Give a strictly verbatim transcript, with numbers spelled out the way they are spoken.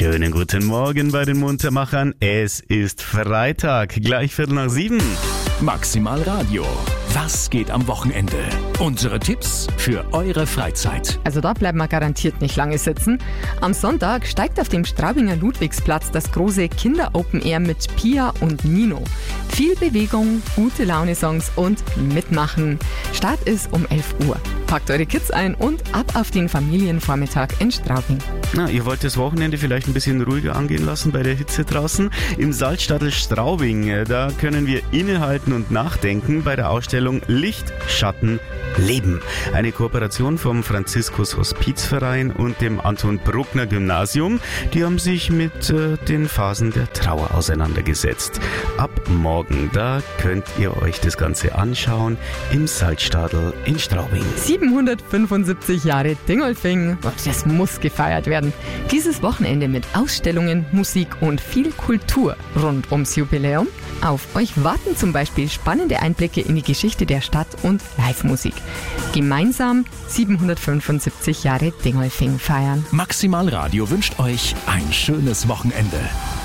Schönen guten Morgen bei den Muntermachern. Es ist Freitag, gleich Viertel nach sieben. Maximal Radio. Was geht am Wochenende? Unsere Tipps für eure Freizeit. Also da bleiben wir garantiert nicht lange sitzen. Am Sonntag steigt auf dem Straubinger Ludwigsplatz das große Kinder-Open Air mit Pia und Nino. Viel Bewegung, gute Laune-Songs und Mitmachen. Start ist um elf Uhr. Packt eure Kids ein und ab auf den Familienvormittag in Straubing. Na, ihr wollt das Wochenende vielleicht ein bisschen ruhiger angehen lassen bei der Hitze draußen? Im Salzstadel Straubing, da können wir innehalten und nachdenken bei der Ausstellung Licht, Schatten, Leben. Eine Kooperation vom Franziskus Hospizverein und dem Anton Bruckner Gymnasium. Die haben sich mit äh, den Phasen der Trauer auseinandergesetzt. Ab morgen, da könnt ihr euch das Ganze anschauen im Salzstadel in Straubing. siebenhundertfünfundsiebzig Jahre Dingolfing. Das muss gefeiert werden. Dieses Wochenende mit Ausstellungen, Musik und viel Kultur rund ums Jubiläum. Auf euch warten zum Beispiel spannende Einblicke in die Geschichte der Stadt und Live-Musik. Gemeinsam siebenhundertfünfundsiebzig Jahre Dingolfing feiern. Maximal Radio wünscht euch ein schönes Wochenende.